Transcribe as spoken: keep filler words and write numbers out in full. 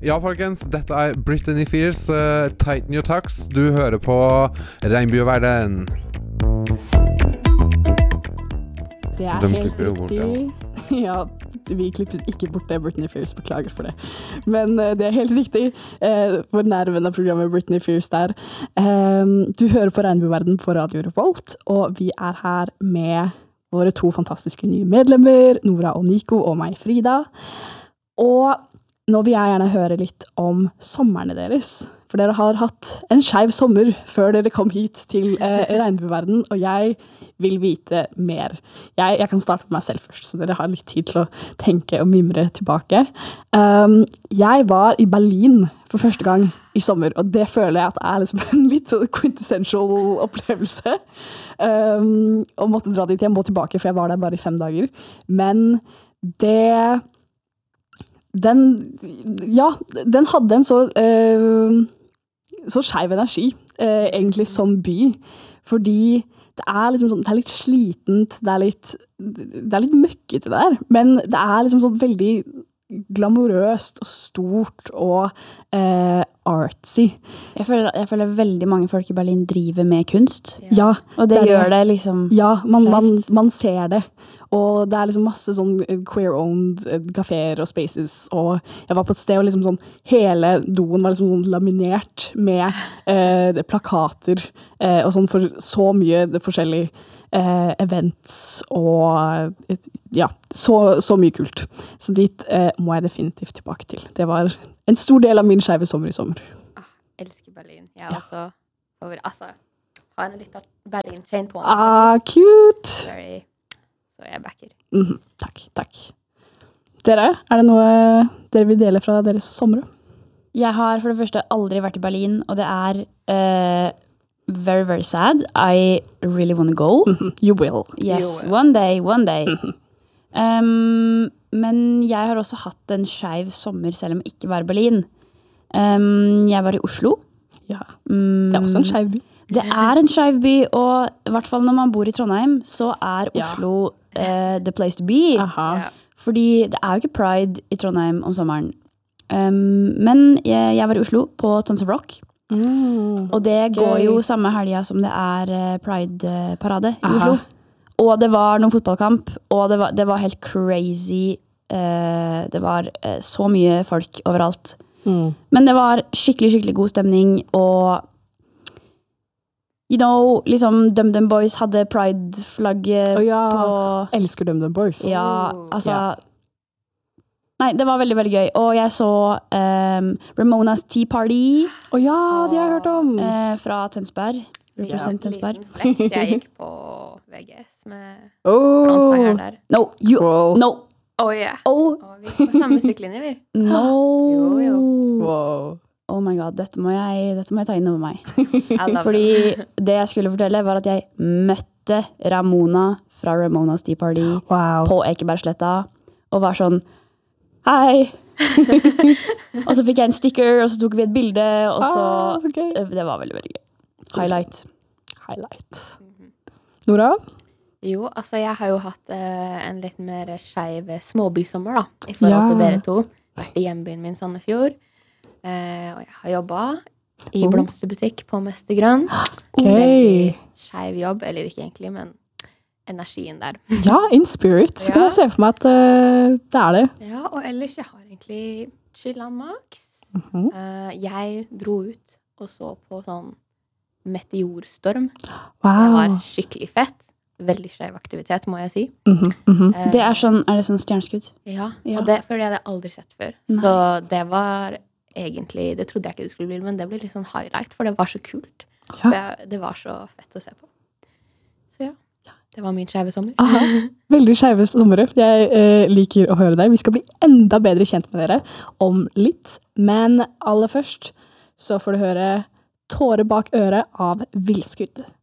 Ja, folkens, dette er Britney Spears, uh, Tighten Your Tux. Du hører på Regnbueverden. Det er De helt klipper jo bort, riktig. Ja, vi klipper ikke bort det Britney Spears, beklager for det. Men uh, det er helt riktig. Uh, for nerven av programmet Britney Spears der. Um, du hører på Regnbueverden på Radio Revolt, og vi er her med våre to fantastiske nye medlemmer, Nora og Nico, og meg, Frida. Og nå vil jeg gjerne høre litt om sommerne deres. For dere har hatt en skeiv sommer før dere kom hit til eh, Regnbueverden, og jeg vil vite mer. Jeg, jeg kan starte med meg selv først, så dere har litt tid til å tenke og mimre tilbake. Um, jeg var i Berlin for første gang i sommer, og det føler jeg at er liksom en litt sånn quintessential opplevelse. Um, og måtte dra dit, jeg må tilbake, for jeg var der bare i fem dager. Men det... Den, ja, den hadde en så, uh, så skeiv energi, uh, egentlig som by, fordi det er liksom sånn, det er litt slitent, det er litt, det er litt møkkete der, men det er liksom sånn veldig glamorøst og stort og uh, artsy. Jeg føler, jeg føler veldig mange folk i Berlin driver med kunst. Ja, ja og det, det gjør det liksom. Ja, man, man, man ser det. Og det er liksom masse sånn queer-owned kaféer og spaces, og jeg var på et sted og liksom sånn, hele doen var liksom sånn laminert med eh, plakater eh, og sånn for så mye det forskjellige eh, events og eh, ja, så, så mye kult. Så dit eh, må jeg definitivt tilbake til. Det var en stor del av min skeive sommer i sommer. Ah, elsker Berlin. Jeg er ja. også over, altså, har en litt av Berlin-chain på. Ah, cute! Very... Så jeg backer. Mm-hmm. Takk, takk. Dere, er det noe dere vil dele fra deres somre? Jeg har for det første aldri vært i Berlin, og det er uh, very, very sad. I really want to go. Mm-hmm. You will. Yes, you will. one day, one day. Mm-hmm. Um, men jeg har også hatt en skeiv sommer, selv om jeg ikke var i Berlin. Um, jeg var i Oslo. Ja, det er også en skeiv by. Det er en skeiv by, og i hvert fall når man bor i Trondheim, så er Oslo ja. uh, the place to be. Aha. Ja. Fordi det er jo ikke Pride i Trondheim om sommeren. Um, men jeg, jeg var i Oslo på Tons of Rock. Mm, og det okay. går jo samme helga som det er uh, Pride-parade i Aha. Oslo. Og det var noen fotballkamp, og det var, det var helt crazy. Uh, det var uh, så mye folk overalt. Mm. Men det var skikkelig, skikkelig god stemning, og you know, liksom DumDum Boys hadde Pride-flagget oh, ja. på... Elsker DumDum Boys. Ja, altså... Yeah. Nei, det var veldig, veldig gøy. Og jeg så um, Ramona's Tea Party. Å oh, ja, det har jeg hørt om. Uh, fra Tønsberg. Represent ja, Tønsberg. Liten flex. Jeg gikk på V G S med oh. frontsangeren der. No, you... Wow. No. Oh, yeah. Oh. Og vi gikk på samme musikklinje, vi. No. Jo, jo. Wow. Oh my god, dette må jeg, dette må jeg ta inn over meg. Fordi det jeg skulle fortelle var at jeg møtte Ramona fra Ramona's Tea Party wow. på Ekebergsletta, og var sånn, hei! Og så fikk jeg en sticker, og så tok vi et bilde, og så... Ah, så gøy. Det var veldig, veldig gøy. Highlight. Highlight. Nora? Jo, altså jeg har jo hatt uh, en litt mer skeiv småbysommer da, i forhold ja. til dere to. Vært i hjembyen min Sandefjord. Uh, og jeg har jobbet i blomsterbutikk på Mestergrønn. Okay. Veldig skeiv jobb, eller ikke egentlig, men energien der. Ja, in spirit, så ja. Kan jeg se for meg at uh, det er det. Ja, og ellers jeg har egentlig chillet maks. Mm-hmm. Uh, jeg dro ut og så på sånn meteorstorm. Wow. Det var skikkelig fett. Veldig skeiv aktivitet, må jeg si. Mm-hmm. Mm-hmm. Uh, det er sånn, er det sånn stjerneskudd? Ja, ja. og det føler jeg det aldri sett før. Nei. Så det var egentlig, det trodde jeg ikke det skulle bli, men det ble litt sånn highlight, for det var så kult. Ja. Det, det var så fett å se på. Så ja, det var min skeive sommer. Aha. Veldig skeive sommer. Jeg eh, liker å høre deg. Vi skal bli enda bedre kjent med dere om litt, men aller først så får du høre Tåre bak øret av Villskudd.